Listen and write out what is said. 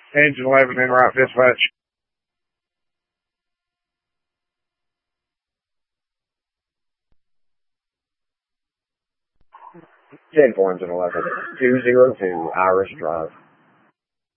Engine 11 en route, dispatch. 10-4, Engine 11, 202 Irish Drive.